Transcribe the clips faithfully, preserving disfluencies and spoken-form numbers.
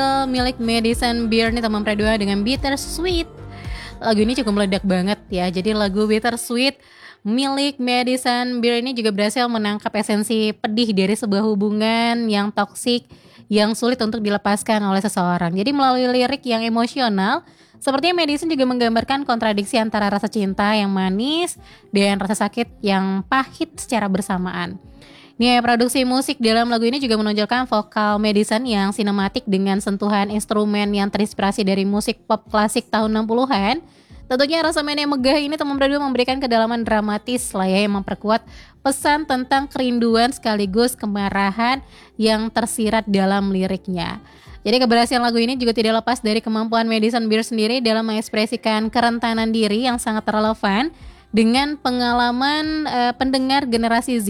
Milik Madison Beer nih teman Pradua dengan Bittersweet. Lagu ini cukup meledak banget ya. Jadi lagu Bittersweet milik Madison Beer ini juga berhasil menangkap esensi pedih dari sebuah hubungan yang toksik yang sulit untuk dilepaskan oleh seseorang. Jadi melalui lirik yang emosional, sepertinya Madison juga menggambarkan kontradiksi antara rasa cinta yang manis dan rasa sakit yang pahit secara bersamaan. Nih, produksi musik dalam lagu ini juga menonjolkan vokal Madison yang sinematik dengan sentuhan instrumen yang terinspirasi dari musik pop klasik tahun enam puluhan. Tentunya rasa main yang megah ini teman Pradua memberikan kedalaman dramatis lah ya, yang memperkuat pesan tentang kerinduan sekaligus kemarahan yang tersirat dalam liriknya. Jadi keberhasilan lagu ini juga tidak lepas dari kemampuan Madison Beer sendiri dalam mengekspresikan kerentanan diri yang sangat relevan dengan pengalaman uh, pendengar generasi Z.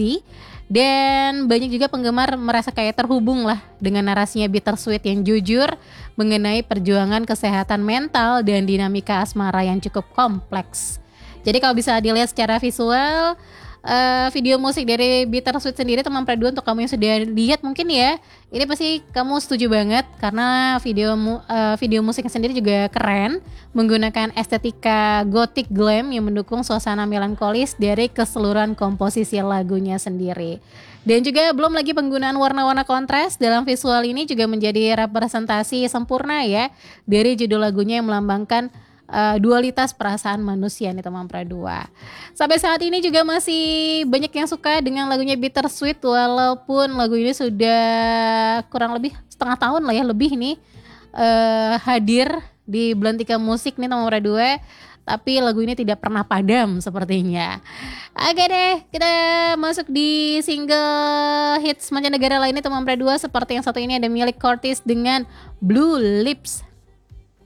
Dan banyak juga penggemar merasa kayak terhubung lah dengan narasinya Bittersweet yang jujur mengenai perjuangan kesehatan mental dan dinamika asmara yang cukup kompleks. Jadi kalau bisa dilihat secara visual, uh, video musik dari Bittersweet sendiri teman Pradua, untuk kamu yang sudah lihat mungkin ya, ini pasti kamu setuju banget karena video uh, video musiknya sendiri juga keren, menggunakan estetika gothic glam yang mendukung suasana melankolis dari keseluruhan komposisi lagunya sendiri. Dan juga belum lagi penggunaan warna-warna kontras dalam visual ini juga menjadi representasi sempurna ya dari judul lagunya yang melambangkan Uh, dualitas perasaan manusia nih teman Pradua. Sampai saat ini juga masih banyak yang suka dengan lagunya Bittersweet, walaupun lagu ini sudah kurang lebih setengah tahun lah ya lebih nih uh, hadir di Belantika Musik nih teman Pradua. Tapi lagu ini tidak pernah padam sepertinya. Oke deh, kita masuk di single hits mancanegara lainnya teman Pradua. Seperti yang satu ini ada milik Curtis dengan Blue Lips.